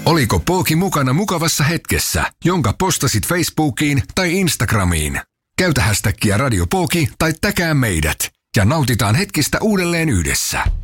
Oliko Pooki mukana mukavassa hetkessä, jonka postasit Facebookiin tai Instagramiin? Käytä hashtaggia Radio Pooki tai täkää meidät ja nautitaan hetkistä uudelleen yhdessä.